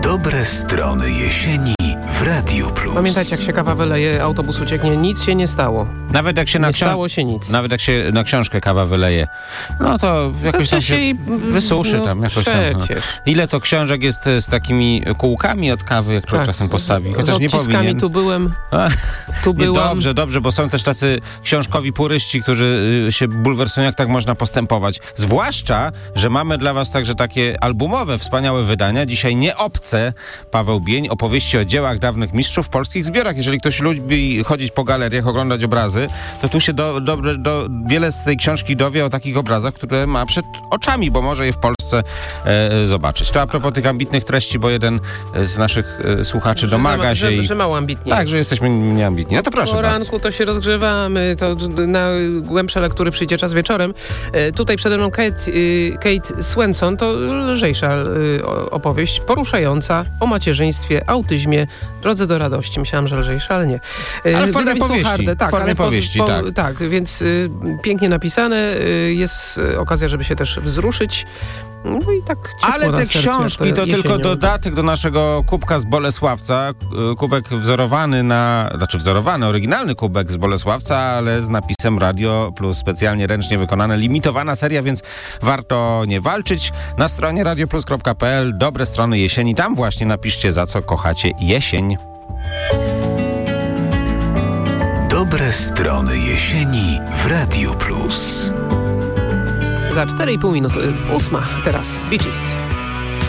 Dobre strony jesieni w Radiu Plus. Pamiętajcie, jak się kawa wyleje, autobus ucieknie, nic się nie stało. Nawet jak się nie stało się nic. Nawet jak się na książkę kawa wyleje, no to jakoś tam się wysuszy tam. Jakoś tam, no. Ile to książek jest z takimi kółkami od kawy, jak człowiek czasem postawi? Chociaż nie powinien. Tu byłem. Dobrze, bo są też tacy książkowi puryści, którzy się bulwersują, jak tak można postępować. Zwłaszcza, że mamy dla was także takie albumowe, wspaniałe wydania. Dzisiaj nie obce, Paweł Bień, opowieści o dziełach dawnych mistrzów w polskich zbiorach. Jeżeli ktoś lubi chodzić po galeriach, oglądać obrazy, to tu się wiele z tej książki dowie o takich obrazach, które ma przed oczami, bo może je w Polsce zobaczyć. To a propos tych ambitnych treści, bo jeden z naszych słuchaczy domaga się że mało ambitnie. Tak, że jesteśmy nieambitni. No to proszę po ranku bardzo. To się rozgrzewamy, to na głębsze lektury przyjdzie czas wieczorem. Tutaj przede mną Kate Swenson, to lżejsza opowieść, poruszająca o macierzyństwie, autyzmie, drodze do radości. Myślałam, że lżejsza, ale nie. Ale w formie powieści. Tak, więc pięknie napisane. Jest okazja, żeby się też wzruszyć. No i tak ale te książki to tylko dodatek do naszego kubka z Bolesławca. Kubek wzorowany, oryginalny kubek z Bolesławca, ale z napisem Radio Plus, specjalnie ręcznie wykonane, limitowana seria, więc warto nie walczyć. Na stronie radioplus.pl dobre strony jesieni. Tam właśnie napiszcie, za co kochacie jesień. Dobre strony jesieni w Radiu Plus. Za 4,5 minuty 8 teraz Bee Gees.